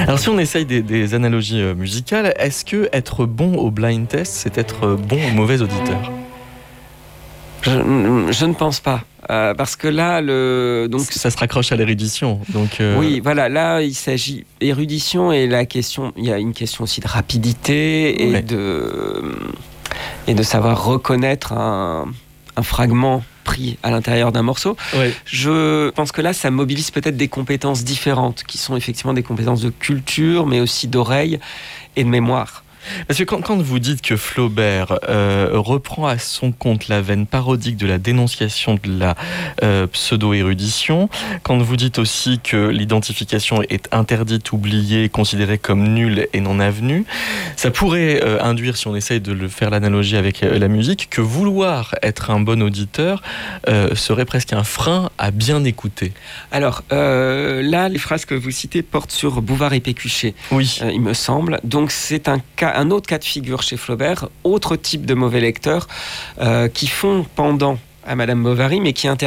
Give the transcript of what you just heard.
Alors si on essaye des analogies musicales, est-ce que être bon au blind test, c'est être bon ou mauvais auditeur ? Je ne pense pas. Parce que là, donc ça se raccroche à l'érudition. Donc oui, voilà. Là, il s'agit érudition et la question. Il y a une question aussi de rapidité et de savoir reconnaître un fragment pris à l'intérieur d'un morceau. Ouais. Je pense que là, ça mobilise peut-être des compétences différentes, qui sont effectivement des compétences de culture, mais aussi d'oreille et de mémoire. Parce que quand vous dites que Flaubert reprend à son compte la veine parodique de la dénonciation de la pseudo-érudition, quand vous dites aussi que l'identification est interdite, oubliée, considérée comme nulle et non avenue, ça pourrait induire, si on essaye de le faire l'analogie avec la musique, que vouloir être un bon auditeur serait presque un frein à bien écouter. Alors là, les phrases que vous citez portent sur Bouvard et Pécuchet, oui. Il me semble. Donc c'est un autre cas de figure chez Flaubert, autre type de mauvais lecteurs qui font pendant à Madame Bovary, mais qui